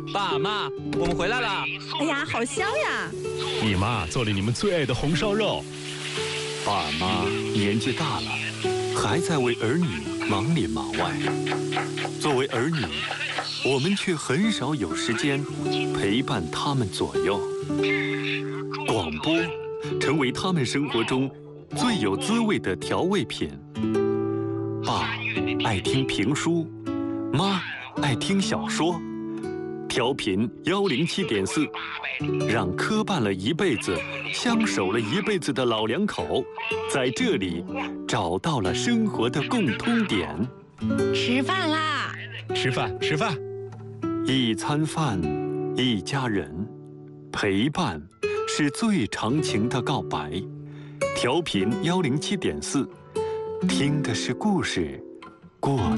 爸妈，我们回来啦！ 哎呀，好香呀！ 你妈做了你们最爱的红烧肉。 爸妈年纪大了，还在为儿女忙里忙外。作为儿女，我们却很少有时间陪伴他们左右。广播成为他们生活中最有滋味的调味品。爸爱听评书，妈爱听小说。调频107.4，让磕绊了一辈子、相守了一辈子的老两口，在这里找到了生活的共通点。 吃饭啦！ 吃饭，吃饭。 一餐饭，一家人，陪伴是最长情的告白。调频107.4，听的是故事，过